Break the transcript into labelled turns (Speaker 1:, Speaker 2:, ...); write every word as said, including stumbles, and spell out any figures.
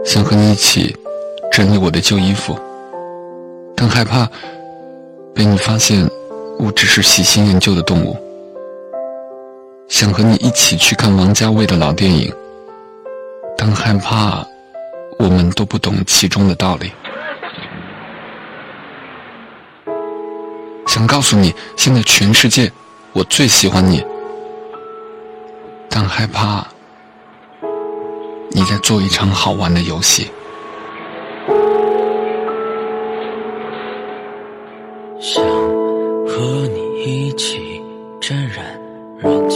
Speaker 1: 想和你一起整理我的旧衣服，但害怕被你发现我只是喜新厌旧的动物。想和你一起去看王家卫的老电影，但害怕我们都不懂其中的道理。想告诉你，现在全世界我最喜欢你，但害怕你在做一场好玩的游戏。